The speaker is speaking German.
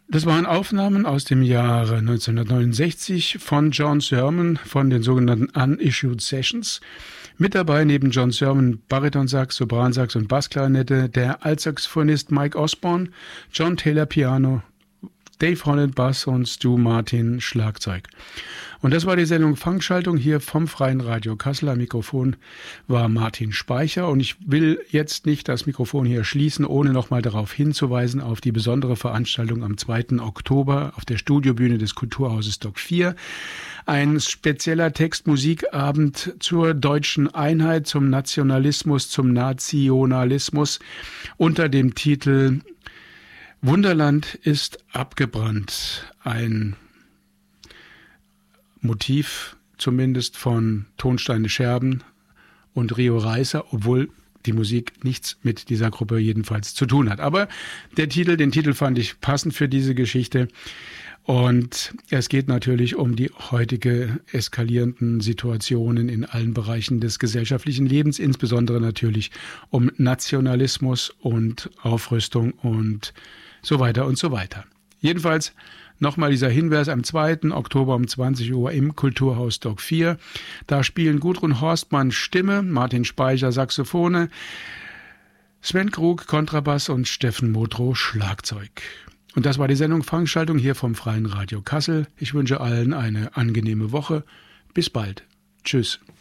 Das waren Aufnahmen aus dem Jahre 1969 von John Sermon von den sogenannten Unissued Sessions. Mit dabei neben John Sermon Baritonsax, Sopransax und Bassklarinette der Altsaxophonist Mike Osborne, John Taylor Piano, Dave Holland Bass und Stu Martin Schlagzeug. Und das war die Sendung Fangschaltung hier vom Freien Radio Kassel. Am Mikrofon war Martin Speicher und ich will jetzt nicht das Mikrofon hier schließen, ohne nochmal darauf hinzuweisen auf die besondere Veranstaltung am 2. Oktober auf der Studiobühne des Kulturhauses Dock 4. Ein spezieller Textmusikabend zur deutschen Einheit, zum Nationalismus, zum Nationalismus unter dem Titel Wunderland ist abgebrannt. Ein Motiv zumindest von Tonsteine Scherben und Rio Reiser, obwohl die Musik nichts mit dieser Gruppe jedenfalls zu tun hat. Aber den Titel fand ich passend für diese Geschichte. Und es geht natürlich um die heutige eskalierenden Situationen in allen Bereichen des gesellschaftlichen Lebens, insbesondere natürlich um Nationalismus und Aufrüstung und so weiter und so weiter. Jedenfalls nochmal dieser Hinweis am 2. Oktober um 20 Uhr im Kulturhaus Dock 4. Da spielen Gudrun Horstmann Stimme, Martin Speicher Saxophone, Sven Krug Kontrabass und Steffen Modrow Schlagzeug. Und das war die Sendung Fangschaltung hier vom Freien Radio Kassel. Ich wünsche allen eine angenehme Woche. Bis bald. Tschüss.